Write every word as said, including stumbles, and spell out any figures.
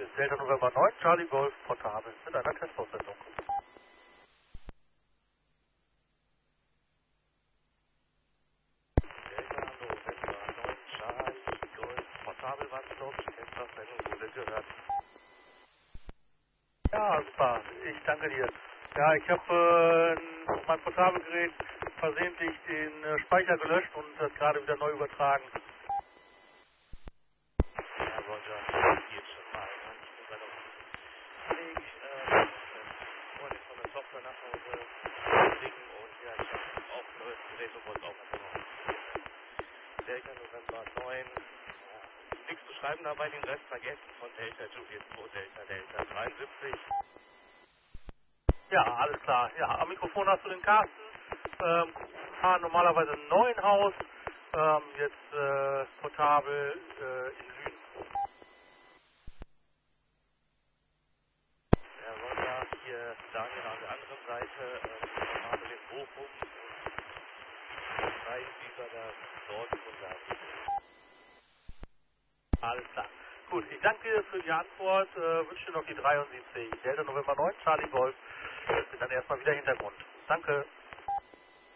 Praxis. Delta November neun, Charlie Golf, portabel mit einer Testauswertung. Delta November neun, Charlie Golf, portabel war es, glaube ich, Testauswertung wurde gehört. Ja, super. Ich danke dir. Ja, ich habe äh, mein Portabelgerät versehentlich den äh, Speicher gelöscht und das gerade wieder neu übertragen. Ja, Roger, geht schon mal. Ne? Ich bin gerade auf dem Weg, äh, Freunde von der Software nach Hause bringen und ja, ich habe auch ein neues Gerät und wollte auch einfach noch Delta November neun. Ja, nichts zu schreiben dabei, den Rest vergessen von Delta Juliet zwei, Delta Delta dreiundsiebzig. Ja, alles klar. Ja, am Mikrofon hast du den Carsten. Ähm, fahren normalerweise im neuen Haus. Ähm, jetzt äh, portabel äh, in Lünen. Ja, Roger, hier Daniel an der anderen Seite, ähm, Marvel in Bochum und frei über das Dortmunder. Alles klar. Gut, ich danke dir für die Antwort. Äh, wünsche dir noch die dreiundsiebzig. Delta November neun, Charlie Golf. Jetzt sind dann erstmal wieder Hintergrund. Danke.